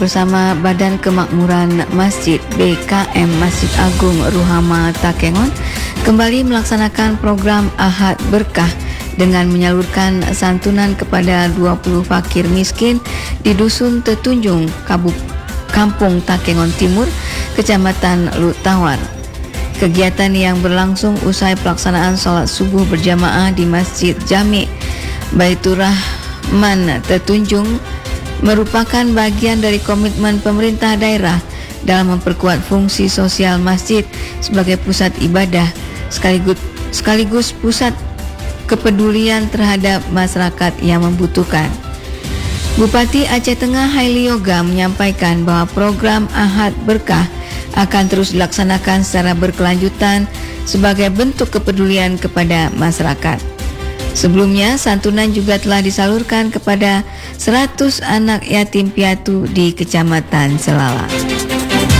bersama Badan Kemakmuran Masjid BKM Masjid Agung Ruhama Takengon kembali melaksanakan program Ahad Berkah dengan menyalurkan santunan kepada 20 fakir miskin di Dusun Tetunjung, Kampung Takengon Timur, Kecamatan Lutawar. Kegiatan yang berlangsung usai pelaksanaan sholat subuh berjamaah di Masjid Jami' Baitur Rahman Tetunjung merupakan bagian dari komitmen pemerintah daerah dalam memperkuat fungsi sosial masjid sebagai pusat ibadah sekaligus pusat kepedulian terhadap masyarakat yang membutuhkan. Bupati Aceh Tengah Haili Yoga menyampaikan bahwa program Ahad Berkah akan terus dilaksanakan secara berkelanjutan sebagai bentuk kepedulian kepada masyarakat. Sebelumnya, santunan juga telah disalurkan kepada 100 anak yatim piatu di Kecamatan Selala.